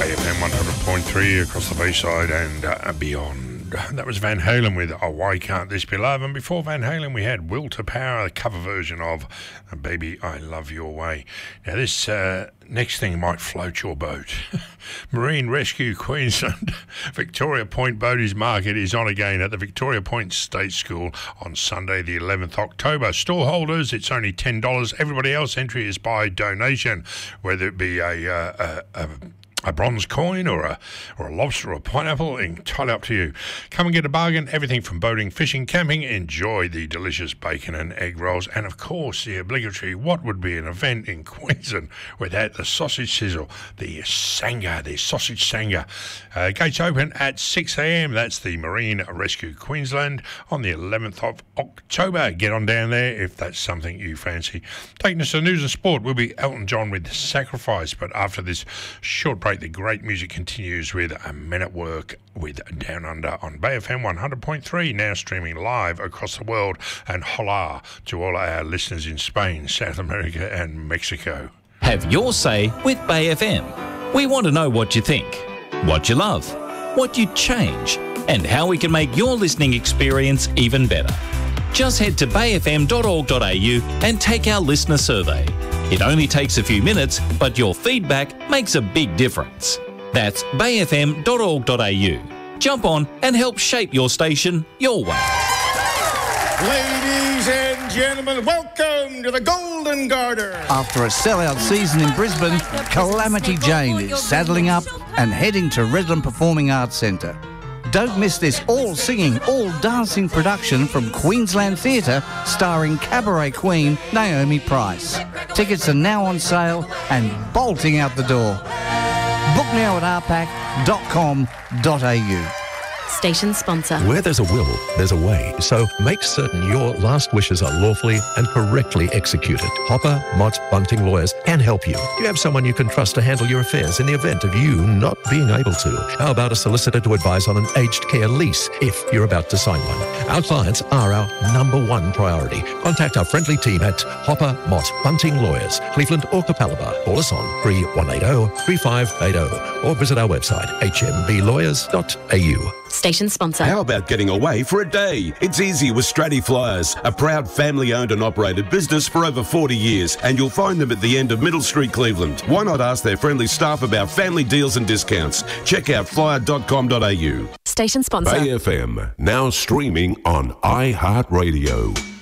BFM 100.3 across the Bayside and beyond. That was Van Halen with Oh Why Can't This Be Love, and before Van Halen we had Will to Power, the cover version of Baby I Love Your Way. Now this next thing might float your boat. Marine Rescue Queensland Victoria Point Boaties Market is on again at the Victoria Point State School on Sunday the 11th October. Stall holders, it's only $10. Everybody else, entry is by donation, whether it be a bronze coin or a lobster or a pineapple, entirely up to you. Come and get a bargain, everything from boating, fishing, camping. Enjoy the delicious bacon and egg rolls, and of course the obligatory, what would be an event in Queensland without the sausage sizzle, the sanga, the sausage sanga. Gates open at 6 a.m. That's the Marine Rescue Queensland on the 11th of October. Get on down there if that's something you fancy. Taking us to news and sport will be Elton John with Sacrifice, but after this short break, the great music continues with Men at Work with Down Under on BFM 100.3, now streaming live across the world, and hola to all our listeners in Spain, South America and Mexico. Have your say with Bay FM. We want to know what you think, what you love, what you'd change, and how we can make your listening experience even better. Just head to bayfm.org.au and take our listener survey. It only takes a few minutes, but your feedback makes a big difference. That's bayfm.org.au. Jump on and help shape your station your way. Ladies and gentlemen, welcome to the Golden Garter. After a sellout season in Brisbane, Calamity Jane is saddling up and heading to Redland Performing Arts Centre. Don't miss this all-singing, all-dancing production from Queensland Theatre starring cabaret queen Naomi Price. Tickets are now on sale and bolting out the door. Book now at rpac.com.au. Station sponsor. Where there's a will, there's a way. So make certain your last wishes are lawfully and correctly executed. Hopper, Mott, Bunting Lawyers can help you. Do you have someone you can trust to handle your affairs in the event of you not being able to? How about a solicitor to advise on an aged care lease if you're about to sign one? Our clients are our #1 priority. Contact our friendly team at Hopper, Mott, Bunting Lawyers, Cleveland or Capalaba. Call us on 3180-3580 or visit our website hmblawyers.au. Station sponsor. How about getting away for a day? It's easy with Stratty Flyers, a proud family-owned and operated business for over 40 years, and you'll find them at the end of Middle Street, Cleveland. Why not ask their friendly staff about family deals and discounts? Check out flyer.com.au. Station sponsor. Bay FM, now streaming on iHeartRadio.